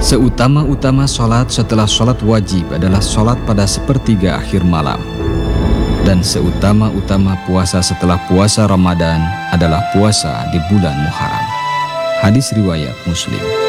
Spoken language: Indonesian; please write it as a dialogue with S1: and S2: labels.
S1: Seutama-utama sholat setelah sholat wajib adalah sholat pada sepertiga akhir malam. Dan seutama-utama puasa setelah puasa Ramadan adalah puasa di bulan Muharram. Hadis riwayat Muslim.